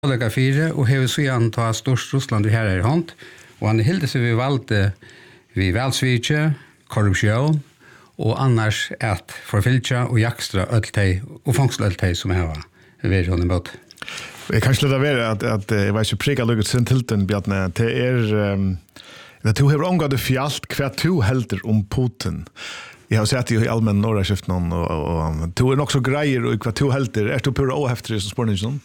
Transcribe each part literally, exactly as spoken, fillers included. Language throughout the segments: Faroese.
Kollega fire, og har så igjen ta størst Russland her i hånd, og han hilde seg vi valgte vi velsvitje, korrupsjon, og annars at forfylkja og jakstra øltei, og fangstøltei som jeg har vært hånd imot. Jeg kan slett være at, at jeg var ikke prikket lukket sin tilten, Bjarne, det er um, at du har omgått fjalt hva du helder om Putin. Jeg har sett i allmenn Norra-skiften, og, og, og du er nok så greier og hva du helder. Er du pura åhefter i spørningen?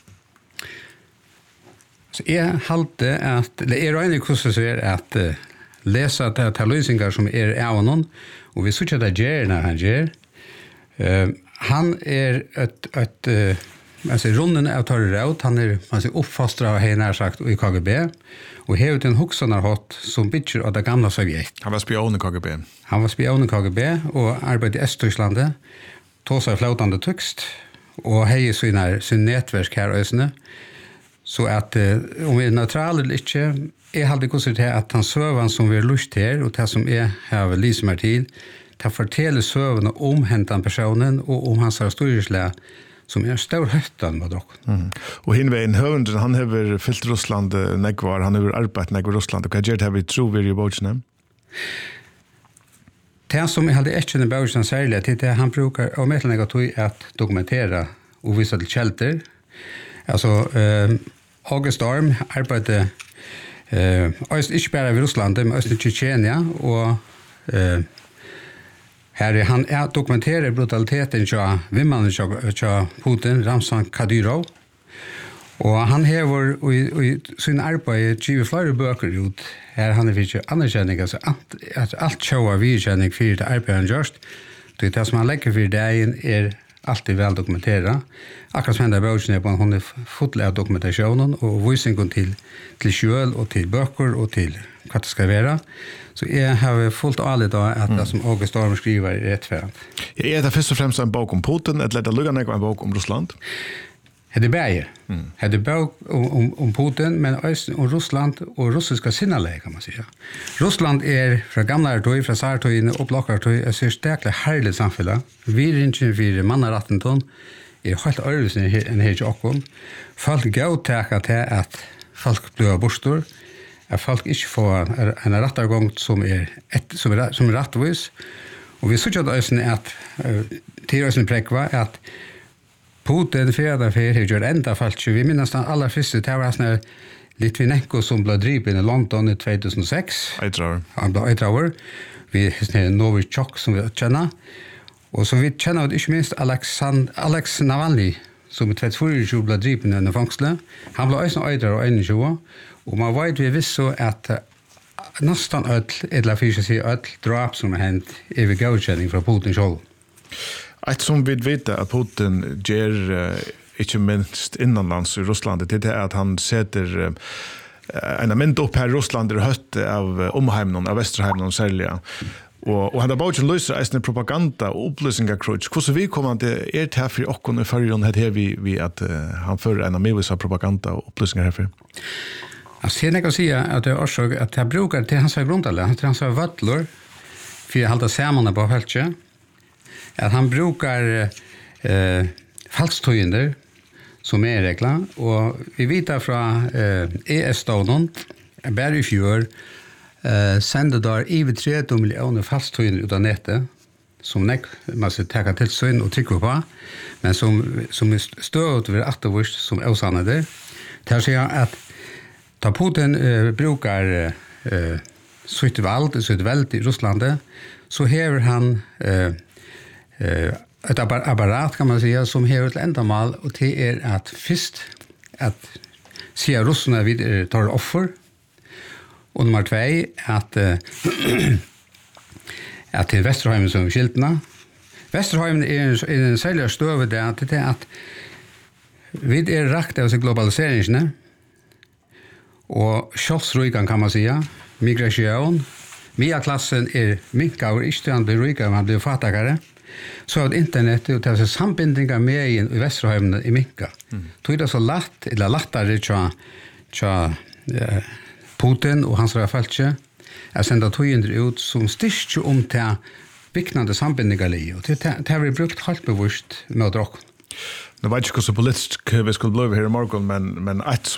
Så jeg halte at, det er en kursus er at uh, lese til, til løsninger som er av noen, og vi synes det gjør når han gjør. Uh, han er et, et uh, altså, runden av Torre Raut, han er altså, oppfostret av henne sagt i K G B, og har en hoksaner hatt som bygger av det gamle Sovjet. Han var spion i K G B. Han var spion i K G B, og arbeidet i Øst-Tysklandet, tog seg flautende tykst, og hei sin, sin nettverk her øsene. Så at uh, om vi er neutrale eller ikke, jeg hadde gått til at han søvann som vi har lyst her, og det som jeg har lyst meg til, til å fortelle søvann om hentan personen, og om hans historieslæ, som er stor høytan med dere. Mm. Og hinveien, høvenden, han har fyllt Russland negvar, han har arbeidt negvar Russland, og hva gjør det vi tror vi er i båtsene? Det som jeg hadde ikke i båtsene særlig, det er at han bruker å møte negativ at dokumentere og vise til kjelter. Altså, uh, August Storm arbeidde uh, ikke bare i Russland, men også i Tjetjenia, og uh, her han er dokumenterer brutaliteten til vimmannen til Putin, Ramzan Kadyrov, og han hever i, i sin arbeid givet flere bøker ut, her han er ikke anerkjenning, altså alt, alt sjåa vidkjenning for det arbeidet han gjørst, det som han legger for dagen er alltid vel dokumenteret. Akkurat som hender bøkene er på en hun er full av dokumentasjonen og visningen til, til sjøl og til bøker og til hva det skal være. Så jeg har fullt alle da at det som August Storm skriver er rettferdig. Er det først og fremst en bok om Putin, eller er det lukkende en bok om Russland? Det er bæge. Mm. Det er bok om, om, om Putin, men også om Russland og russiske sinnelag, kan man si. Russland er fra gamle tøy, fra sartøyene og blokkartøy, et så sterkelig herlig samfunn. Vi er ikke for mannerattenton, er helt øyelsen enn her til åkken. Folk gøytaker til at folk blir bostor, at folk ikke får en rettergång som er, et, som er, som er rettvis. Og vi synes at til øyelsen prekva at Putin fjerde fyr har gjort enda falt. Vi minnes den aller første, det var sånn Litvinenko som ble drivet i London i two thousand six. Eitrauer. Han ble Eitrauer. Vi har Novichok som vi kjenner. Og så vi kjenner ikke minst Alexand- Alex Navalny, som i tjuefire ble drivet i fangslet. Han ble også Eitrauer og tjueen. Og man vet vi visst så at nesten ødel, eller for å si ødel, drap som er hendt, er ved godkjenning fra Putin selv. Et som vi vet at Putin gjør uh, ikke minst innanlands i Russland, det er at han setter uh, en mynd opp her i Russland er høtt av uh, omheimnen, av Vesterheimnen særlig. Og, og han har bare ikke løser eisende propaganda og opplysningakrutsk. Hvordan vi kommer til er det her for åkken i førjen her vi, vi at uh, han fører en av mivis av propaganda og opplysningar herfor? Altså, jeg kan si at det er også at jeg bruker til hans grunntallet, til hans vødler, for jeg halte samene på feltet, at han brukar eh, falsktøyender som er regler, og vi vet fra eh, E S-stånden, bare i fjør, eh, sender der over tretti millioner falsktøyender ut av nettet, som nek, man skal ta til søgn og trykke på, men som, som er støt ved attervurst som er osannede. Det er sånn at da Putin eh, brukar eh, sitt vald, sitt veld i Russlandet, så hever han eh, Uh, et apparat kan man säga som har ett ändamål och det är att först att se russarna vid tar offer och nummer två att uh, att till Västerheim som skiltna Västerheim är en, en sälja stöv där att det är att vid är rakt av globaliseringen och självsrykan kan man säga migration medelklassen är minkar inte han blir rika man blir fattigare. Så at internet og det er sambindinger med i Vesterheimen i Minka. Mm. Då er det så latt, eller lattere tja, tja eh, Putin og hans rafaltje, er senda tøyender ut som styrker om til byggnande sambindinger li, og det har vi brukt helt bevurst med å drokke. Nu vet jag inte hur så politiskt vi skulle bli här i morgon, men, men ett